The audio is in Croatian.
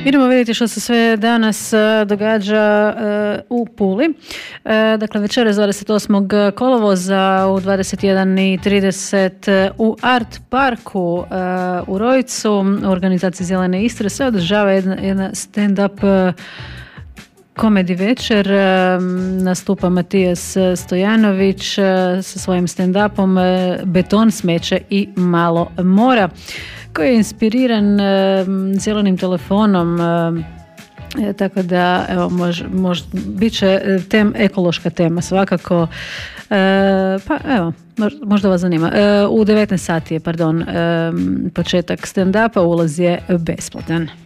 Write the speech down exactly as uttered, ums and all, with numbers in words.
Idemo vidjeti što se sve danas događa u Puli. Dakle, večeras dvadeset osmog kolovoza u dvadeset jedan i trideset u Art Parku u Rojcu u organizaciji Zelene Istre se održava jedna, jedna stand-up komedi večer. Nastupa Matijas Stojanović sa svojim stand-upom Beton, smeće i malo mora, koji je inspiriran zelenim telefonom, e, tako da evo, mož, mož, bit će tem, ekološka tema svakako, e, pa evo, možda vas zanima. E, u devetnaest sati je, pardon, e, početak stand-upa, ulaz je besplatan.